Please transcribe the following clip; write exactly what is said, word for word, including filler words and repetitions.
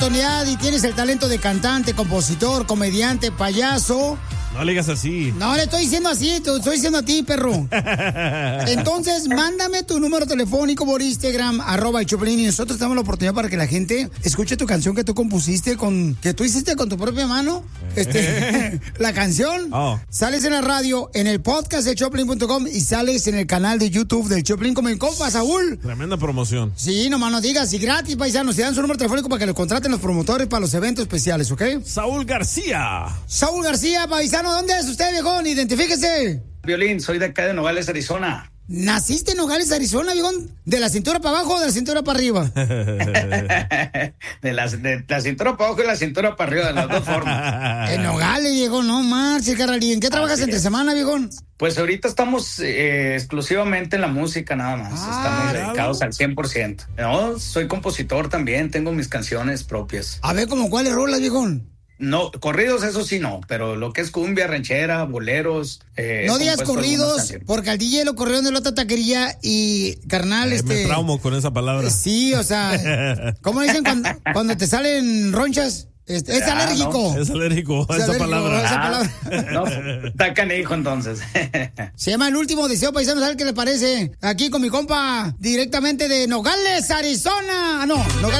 oportunidad y tienes el talento de cantante, compositor, comediante, payaso. No le digas así. No, le estoy diciendo así, te estoy diciendo a ti, perro. Entonces, mándame tu número telefónico por Instagram, arroba el Choplin, y nosotros damos la oportunidad para que la gente escuche tu canción que tú compusiste, con que tú hiciste con tu propia mano. Este, la canción. Oh. Sales en la radio, en el podcast de Choplin punto com y sales en el canal de YouTube del Choplin con mi compa, Saúl. Tremenda promoción. Sí, nomás no digas, y gratis, paisanos, te dan su número telefónico para que lo contraten los promotores para los eventos especiales, ¿ok? Saúl García. Saúl García, paisano. ¿Dónde es usted, viejón? Identifíquese. Violín, soy de acá de Nogales, Arizona. ¿Naciste en Nogales, Arizona, viejón? ¿De la cintura para abajo o de la cintura para arriba? de, la, de la cintura para abajo y la cintura para arriba, de las dos formas. En Nogales, viejón, no marches, carnal. ¿Y en qué trabajas Así entre es. semana, viejón? Pues ahorita estamos eh, exclusivamente en la música nada más. Ah, estamos ¿claro? dedicados al cien por ciento. No, soy compositor también, tengo mis canciones propias. A ver, ¿cómo cuáles rolas, viejón? No, corridos eso sí no, pero lo que es cumbia, ranchera, boleros. Eh, no digas corridos, porque al D J lo corrieron de la otra taquería y carnal, eh, este. Me traumo con esa palabra. Eh, sí, o sea, ¿cómo dicen cuando, cuando te salen ronchas? Es, es ah, alérgico. No. Es alérgico a esa alérgico, palabra. Esa palabra. Ah, no, está canijo entonces. Se llama El Último Deseo, paisano, ¿sabes qué le parece? Aquí con mi compa, directamente de Nogales, Arizona. No, Nogales.